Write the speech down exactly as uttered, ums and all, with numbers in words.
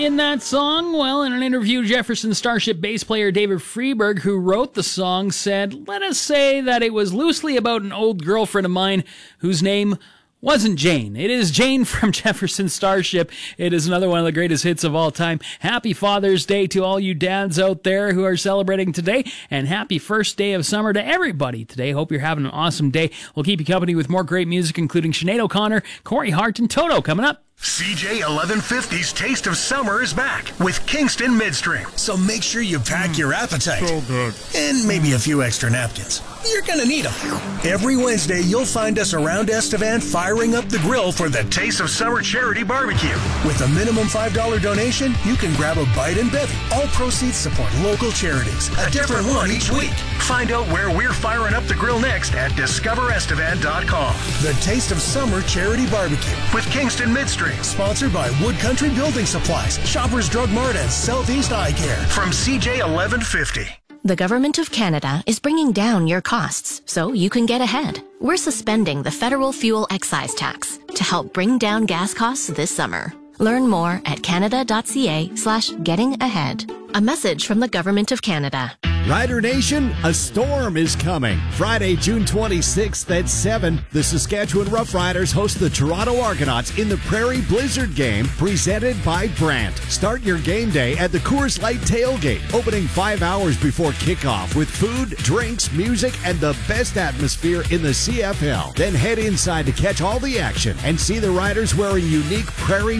In that song, well, in an interview, Jefferson Starship bass player David Freeberg, who wrote the song, said, "Let us say that it was loosely about an old girlfriend of mine whose name wasn't Jane. It is Jane from Jefferson Starship. It is another one of the greatest hits of all time. Happy Father's Day to all you dads out there who are celebrating today, and happy first day of summer to everybody today. Hope you're having an awesome day. We'll keep you company with more great music, including Sinead O'Connor, Corey Hart, and Toto coming up. C J eleven fifty's Taste of Summer is back with Kingston Midstream. So make sure you pack mm, your appetite. So good. And maybe a few extra napkins. You're going to need them. Every Wednesday, you'll find us around Estevan firing up the grill for the Taste of Summer Charity Barbecue. With a minimum five dollars donation, you can grab a bite and bevy. All proceeds support local charities. A different one each week. Find out where we're firing up the grill next at discover estevan dot com. The Taste of Summer Charity Barbecue with Kingston Midstream. Sponsored by Wood Country Building Supplies, Shoppers Drug Mart, and Southeast Eye Care. From C J eleven fifty. The Government of Canada is bringing down your costs so you can get ahead. We're suspending the federal fuel excise tax to help bring down gas costs this summer. Learn more at canada.ca slash getting ahead. A message from the Government of Canada. Rider Nation, a storm is coming. Friday, June twenty-sixth at seven, the Saskatchewan Roughriders host the Toronto Argonauts in the Prairie Blizzard game, presented by Brandt. Start your game day at the Coors Light Tailgate, opening five hours before kickoff with food, drinks, music, and the best atmosphere in the C F L. Then head inside to catch all the action and see the Riders wearing unique Prairie